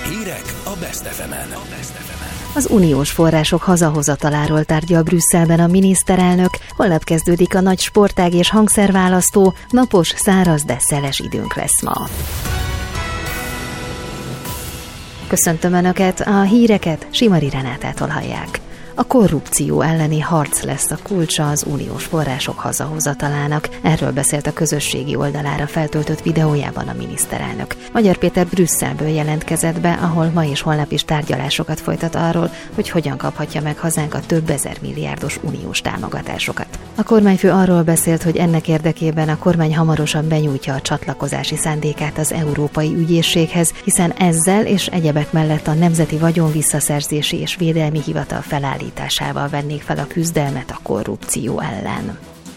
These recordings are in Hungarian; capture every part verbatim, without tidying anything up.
Hírek a Best ef emen. Az uniós források hazahozataláról tárgyal Brüsszelben a miniszterelnök, holnap kezdődik a nagy sportág és hangszerválasztó, napos, száraz, de szeles időnk lesz ma. Köszöntöm Önöket, a híreket Simari Renátától hallják. A korrupció elleni harc lesz a kulcsa az uniós források hazahozatalának. Erről beszélt a közösségi oldalára feltöltött videójában a miniszterelnök. Magyar Péter Brüsszelből jelentkezett be, ahol ma és holnap is tárgyalásokat folytat arról, hogy hogyan kaphatja meg hazánk a több ezer milliárdos uniós támogatásokat. A kormányfő arról beszélt, hogy ennek érdekében a kormány hamarosan benyújtja a csatlakozási szándékát az Európai Ügyészséghez, hiszen ezzel és egyebek mellett a Nemzeti Vagyonvisszaszerzési és Védelmi Hivatal felállításával vennék fel a küzdelmet a korrupció ellen.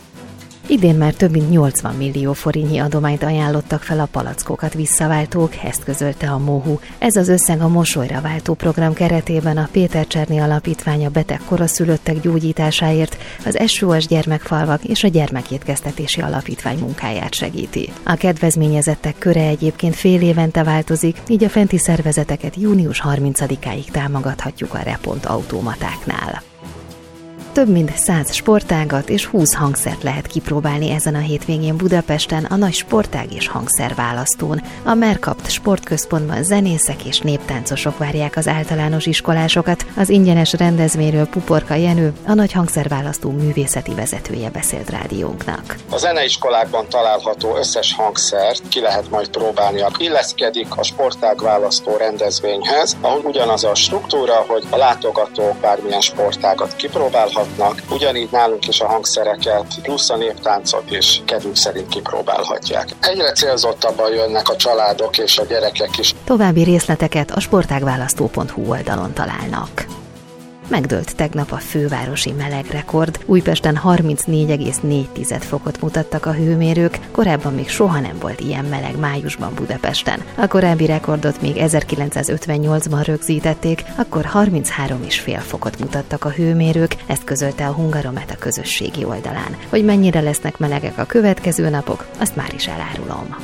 Idén már több mint nyolcvan millió forintnyi adományt ajánlottak fel a palackokat visszaváltók, ezt közölte a MOHU. Ez az összeg a Mosolyra váltó program keretében a Péter Cserné Alapítvány a beteg koraszülöttek gyógyításáért, az es o es Gyermekfalvak és a Gyermekétkeztetési Alapítvány munkáját segíti. A kedvezményezettek köre egyébként fél évente változik, így a fenti szervezeteket június harmincadikáig támogathatjuk a Repont automatáknál. Több mint száz sportágat és húsz hangszert lehet kipróbálni ezen a hétvégén Budapesten a nagy sportág és hangszerválasztón. A Merkapt sportközpontban zenészek és néptáncosok várják az általános iskolásokat. Az ingyenes rendezvényről Puporka Jenő, a nagy hangszerválasztó művészeti vezetője beszélt rádiónknak. A zeneiskolákban található összes hangszert ki lehet majd próbálni. Illeszkedik a sportágválasztó rendezvényhez, ahol ugyanaz a struktúra, hogy a látogatók bármilyen sportágat kipróbálhatnak. Ugyanígy nálunk is a hangszereket plusz a néptáncot is kedvük szerint kipróbálhatják. Egyre célzottabban jönnek a családok és a gyerekek is. További részleteket a sportágválasztó pont hu oldalon találnak. Megdőlt tegnap a fővárosi melegrekord. Újpesten harmincnégy egész négy fokot mutattak a hőmérők, korábban még soha nem volt ilyen meleg májusban Budapesten. A korábbi rekordot még ezerkilencszázötvennyolcban rögzítették, akkor harminchárom egész öt fokot mutattak a hőmérők, ezt közölte a Hungaromet a közösségi oldalán. Hogy mennyire lesznek melegek a következő napok, azt már is elárulom.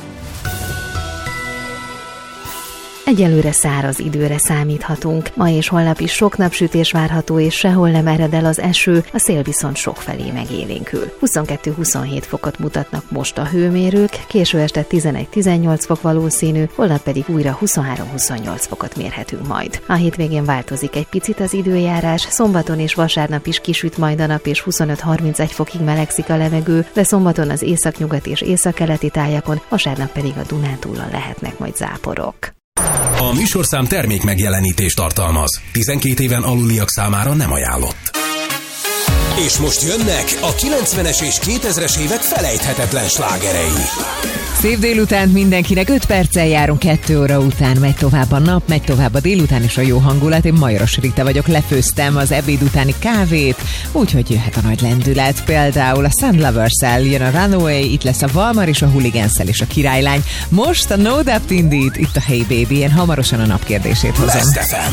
Egyelőre száraz időre számíthatunk. Ma és holnap is sok napsütés várható, és sehol nem ered el az eső, a szél viszont sokfelé megélénkül. huszonkettő-huszonhét fokot mutatnak most a hőmérők, késő este tizenegy-tizennyolc fok valószínű, holnap pedig újra huszonhárom-huszonnyolc fokot mérhetünk majd. A hétvégén változik egy picit az időjárás, szombaton és vasárnap is kisüt majd a nap, és huszonöt-harmincegy fokig melegszik a levegő, de szombaton az északnyugat és északkeleti tájakon, vasárnap pedig a Dunántúlon lehetnek majd záporok. A műsorszám termék megjelenítést tartalmaz. tizenkét éven aluliak számára nem ajánlott. És most jönnek a kilencvenes és kétezres évek felejthetetlen slágerei. Szép délután mindenkinek, öt perccel járunk, kettő óra után megy tovább a nap, megy tovább a délután és a jó hangulat. Én Majoros Rita vagyok, lefőztem az ebéd utáni kávét, úgyhogy jöhet a nagy lendület. Például a Sun Lovers-szel jön a Runaway, itt lesz a Valmar és a Hooligans-szel és a Királylány. Most a No Doubt Indeed, itt a Hey Baby, én hamarosan a napkérdését hozom.